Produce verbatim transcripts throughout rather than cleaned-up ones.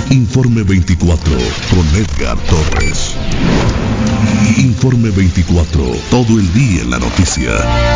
Informe veinticuatro con Edgar Torres. Informe veinticuatro, todo el día en la noticia.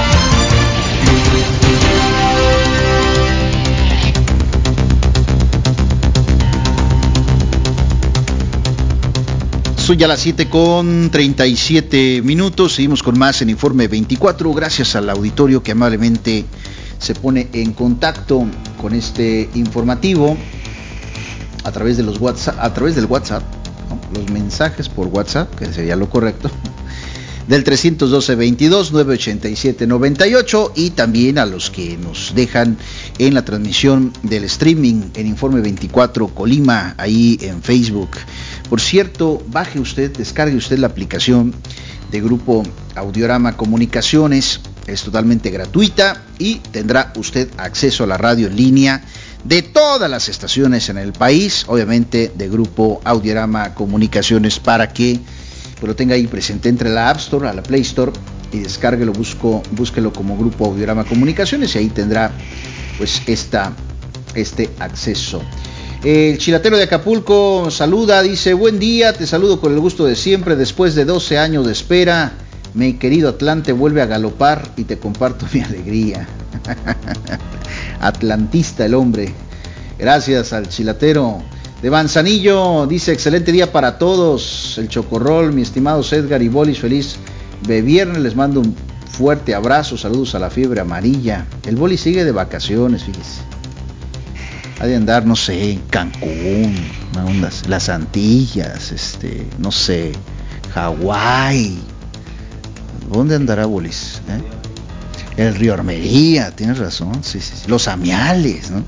Son ya las siete con treinta y siete minutos, seguimos con más en Informe veinticuatro, gracias al auditorio que amablemente se pone en contacto con este informativo a través de los WhatsApp, a través del WhatsApp, ¿no? Los mensajes por WhatsApp, que sería lo correcto, del trescientos doce, veintidós, novecientos ochenta y siete, noventa y ocho, y también a los que nos dejan en la transmisión del streaming en Informe veinticuatro Colima, ahí en Facebook. Por cierto, baje usted, descargue usted la aplicación de Grupo Audiorama Comunicaciones, es totalmente gratuita y tendrá usted acceso a la radio en línea de todas las estaciones en el país, obviamente de Grupo Audiorama Comunicaciones, para que pues, lo tenga ahí presente. Entre a la App Store, a la Play Store y descárguelo, busco, búsquelo como Grupo Audiorama Comunicaciones y ahí tendrá pues esta, este acceso. El chilatero de Acapulco saluda, dice: buen día, te saludo con el gusto de siempre, después de doce años de espera, mi querido Atlante vuelve a galopar y te comparto mi alegría. Atlantista el hombre. Gracias al chilatero de Manzanillo, dice: excelente día para todos, el Chocorrol, mi estimado Edgar y Bolis, feliz de viernes, les mando un fuerte abrazo, saludos a la fiebre amarilla. El Bolis sigue de vacaciones, fíjese, ha de andar, no sé, en Cancún, las, las Antillas, este, no sé, Hawái. ¿Dónde andará Bolis? ¿Eh? El Río Armería, tienes razón, sí, sí, sí. Los Amiales, ¿no?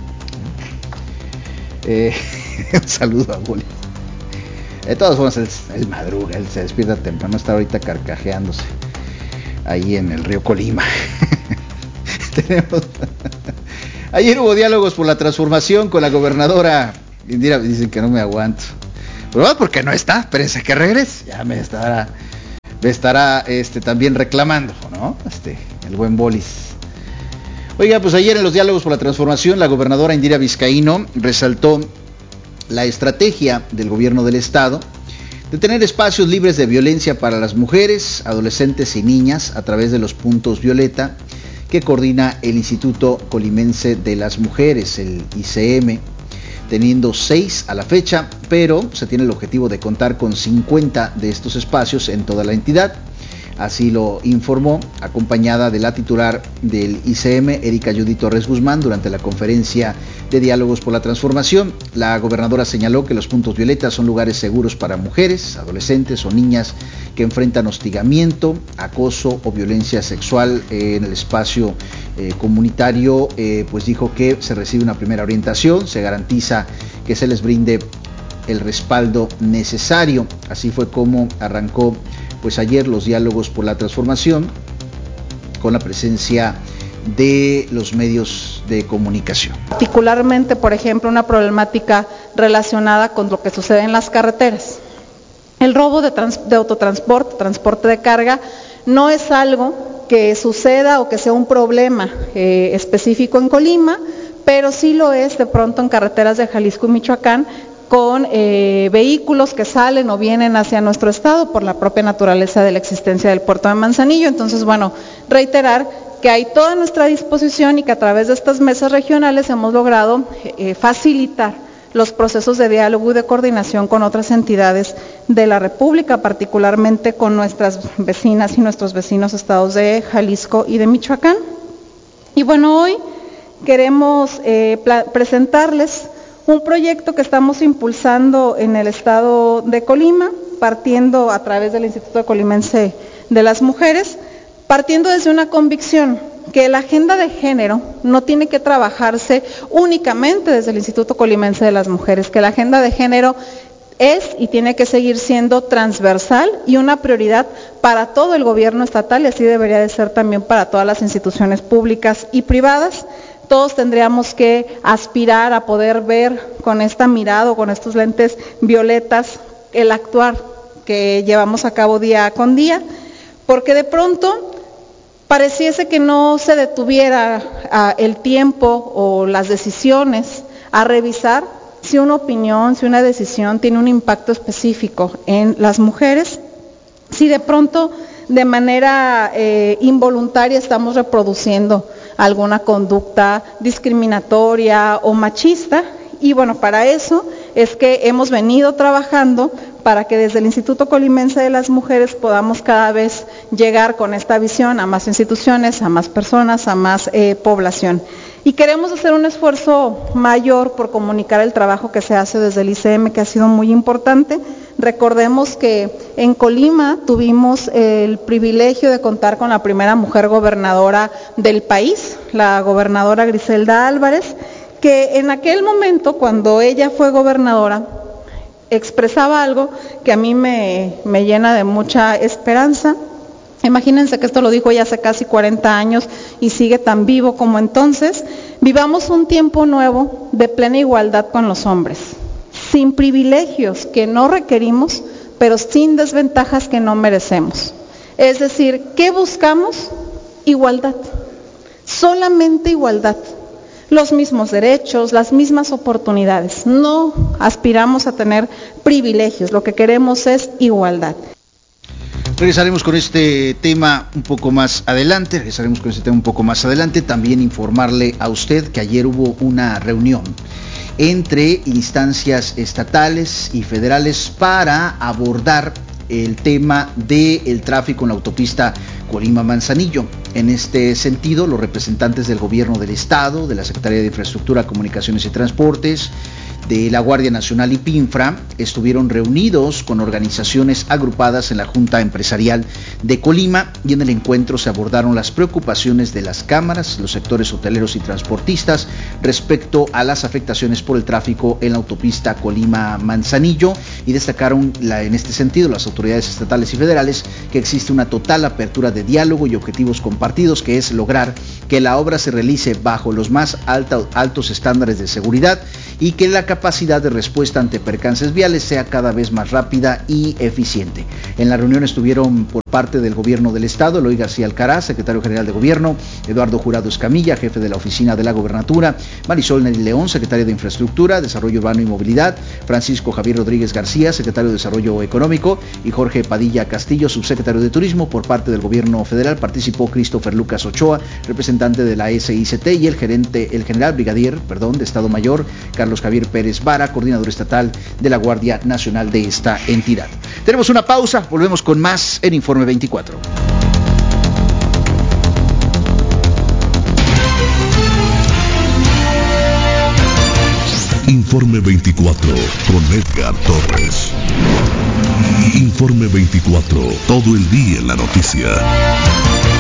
Eh, un saludo a Bolis. De todas formas, él, él madruga, él se despierta temprano, está ahorita carcajeándose ahí en el río Colima. Tenemos... Ayer hubo diálogos por la transformación con la gobernadora Indira, dicen que no me aguanto. Pero no, porque no está, espérense que regrese, ya me estará, me estará este, también reclamando, ¿no? Este, el buen Bolis. Oiga, pues ayer en los diálogos por la transformación, la gobernadora Indira Vizcaíno resaltó la estrategia del gobierno del estado de tener espacios libres de violencia para las mujeres, adolescentes y niñas a través de los puntos violeta que coordina el Instituto Colimense de las Mujeres, el I C M, teniendo seis a la fecha, pero se tiene el objetivo de contar con cincuenta de estos espacios en toda la entidad. Así lo informó, acompañada de la titular del I C M, Erika Judy Torres Guzmán, durante la conferencia de diálogos por la transformación. La gobernadora señaló que los puntos violetas son lugares seguros para mujeres, adolescentes o niñas que enfrentan hostigamiento, acoso o violencia sexual eh, en el espacio eh, comunitario. Eh, pues dijo que se recibe una primera orientación, se garantiza que se les brinde el respaldo necesario. Así fue como arrancó pues ayer los diálogos por la transformación, con la presencia de los medios de comunicación. Particularmente, por ejemplo, una problemática relacionada con lo que sucede en las carreteras. El robo de, trans, de autotransporte, transporte de carga, no es algo que suceda o que sea un problema eh, específico en Colima, pero sí lo es de pronto en carreteras de Jalisco y Michoacán, con eh, vehículos que salen o vienen hacia nuestro estado por la propia naturaleza de la existencia del puerto de Manzanillo. Entonces, bueno, reiterar que hay toda nuestra disposición y que a través de estas mesas regionales hemos logrado eh, facilitar los procesos de diálogo y de coordinación con otras entidades de la República, particularmente con nuestras vecinas y nuestros vecinos estados de Jalisco y de Michoacán. Y bueno, hoy queremos eh, presentarles un proyecto que estamos impulsando en el estado de Colima, partiendo a través del Instituto Colimense de las Mujeres, partiendo desde una convicción que la agenda de género no tiene que trabajarse únicamente desde el Instituto Colimense de las Mujeres, que la agenda de género es y tiene que seguir siendo transversal y una prioridad para todo el gobierno estatal, y así debería de ser también para todas las instituciones públicas y privadas. Todos tendríamos que aspirar a poder ver con esta mirada, con estos lentes violetas, el actuar que llevamos a cabo día con día, porque de pronto pareciese que no se detuviera uh, el tiempo o las decisiones a revisar si una opinión, si una decisión tiene un impacto específico en las mujeres, si de pronto de manera eh, involuntaria estamos reproduciendo alguna conducta discriminatoria o machista. Y bueno, para eso es que hemos venido trabajando para que desde el Instituto Colimense de las Mujeres podamos cada vez llegar con esta visión a más instituciones, a más personas, a más eh, población. Y queremos hacer un esfuerzo mayor por comunicar el trabajo que se hace desde el I C M, que ha sido muy importante. Recordemos que en Colima tuvimos el privilegio de contar con la primera mujer gobernadora del país, la gobernadora Griselda Álvarez, que en aquel momento, cuando ella fue gobernadora, expresaba algo que a mí me, me llena de mucha esperanza. Imagínense que esto lo dijo ella hace casi cuarenta años y sigue tan vivo como entonces. Vivamos un tiempo nuevo de plena igualdad con los hombres, sin privilegios que no requerimos, pero sin desventajas que no merecemos. Es decir, ¿qué buscamos? Igualdad, solamente igualdad. Los mismos derechos, las mismas oportunidades. No aspiramos a tener privilegios, lo que queremos es igualdad. Regresaremos con este tema un poco más adelante, regresaremos con este tema un poco más adelante. También informarle a usted que ayer hubo una reunión entre instancias estatales y federales para abordar el tema del tráfico en la autopista Colima-Manzanillo. En este sentido, los representantes del gobierno del estado, de la Secretaría de Infraestructura, Comunicaciones y Transportes, de la Guardia Nacional y PINFRA estuvieron reunidos con organizaciones agrupadas en la Junta Empresarial de Colima, y en el encuentro se abordaron las preocupaciones de las cámaras, los sectores hoteleros y transportistas respecto a las afectaciones por el tráfico en la autopista Colima-Manzanillo, y destacaron la, en este sentido las autoridades estatales y federales que existe una total apertura de diálogo y objetivos compartidos, que es lograr que la obra se realice bajo los más alta, altos estándares de seguridad y que la capacidad de respuesta ante percances viales sea cada vez más rápida y eficiente. En la reunión estuvieron por parte del gobierno del estado Eloy García Alcaraz, secretario general de gobierno, Eduardo Jurado Escamilla, jefe de la oficina de la gobernatura, Marisol Nelly León, secretaria de Infraestructura, Desarrollo Urbano y Movilidad, Francisco Javier Rodríguez García, secretario de Desarrollo Económico, y Jorge Padilla Castillo, subsecretario de Turismo. Por parte del gobierno federal participó Christopher Lucas Ochoa, representante de la S I C T, y el gerente, el general brigadier, perdón, de Estado Mayor, Carlos Javier Pérez Vara, coordinador estatal de la Guardia Nacional de esta entidad. Tenemos una pausa, volvemos con más en Informe veinticuatro. Informe veinticuatro con Edgar Torres. Informe veinticuatro, todo el día en la noticia.